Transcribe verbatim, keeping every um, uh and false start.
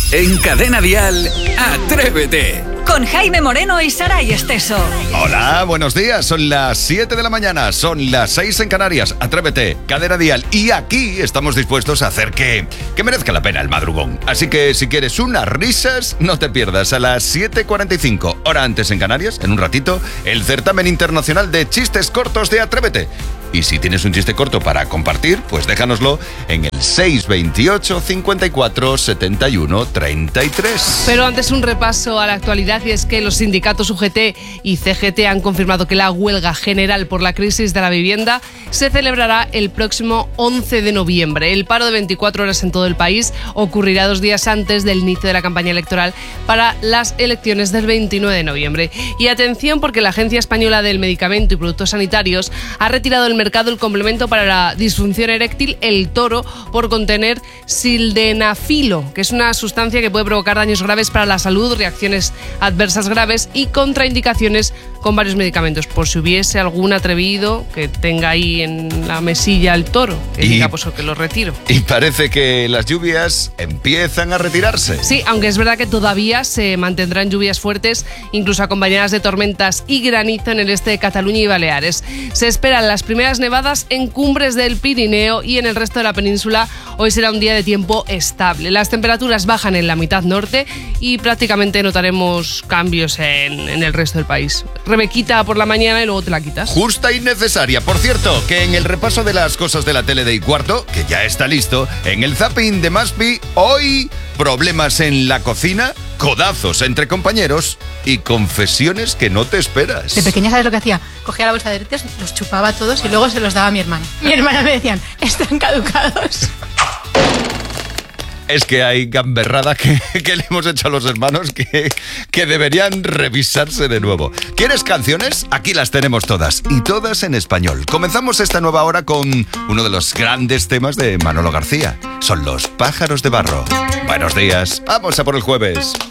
En Cadena Dial, Atrévete. Con Jaime Moreno y Saray Esteso. Hola, buenos días. Son las siete de la mañana, son las seis en Canarias. Atrévete, Cadena Dial. Y aquí estamos dispuestos a hacer que, que merezca la pena el madrugón. Así que si quieres unas risas, no te pierdas a las siete cuarenta y cinco, hora antes en Canarias, en un ratito, el certamen internacional de chistes cortos de Atrévete. Y si tienes un chiste corto para compartir, pues déjanoslo en el seis veintiocho, cincuenta y cuatro, setenta y uno, treinta y tres. Pero antes un repaso a la actualidad, y es que los sindicatos U G T y C G T han confirmado que la huelga general por la crisis de la vivienda se celebrará el próximo once de noviembre. El paro de veinticuatro horas en todo el país ocurrirá dos días antes del inicio de la campaña electoral para las elecciones del veintinueve de noviembre. Y atención, porque la Agencia Española del Medicamento y Productos Sanitarios ha retirado del mercado el complemento para la disfunción eréctil, el Toro, por contener sildenafilo, que es una sustancia que puede provocar daños graves para la salud, reacciones adversas graves y contraindicaciones con varios medicamentos. Por si hubiese algún atrevido que tenga ahí en la mesilla el Toro, que y, diga pues que lo retiro. Y parece que las lluvias empiezan a retirarse. Sí, aunque es verdad que todavía se mantendrán lluvias fuertes, incluso acompañadas de tormentas y granizo en el este de Cataluña y Baleares. Se esperan las primeras nevadas en cumbres del Pirineo y en el resto de la península. Hoy será un día de tiempo estable. Las temperaturas bajan en la mitad norte y prácticamente notaremos cambios en, en el resto del país. Rebequita por la mañana y luego te la quitas. Justa y necesaria. Por cierto, que en el repaso de las cosas de la tele de y cuarto, que ya está listo, en el zapping de Maspi, hoy problemas en la cocina, codazos entre compañeros y confesiones que no te esperas. De pequeña, ¿sabes lo que hacía? Cogía la bolsa de doritos, los chupaba todos y luego se los daba a mi hermana. Mi hermana me decían, están caducados. Es que hay gamberrada que, que le hemos hecho a los hermanos que, que deberían revisarse de nuevo. ¿Quieres canciones? Aquí las tenemos todas, y todas en español. Comenzamos esta nueva hora con uno de los grandes temas de Manolo García. Son los pájaros de barro. Buenos días, vamos a por el jueves.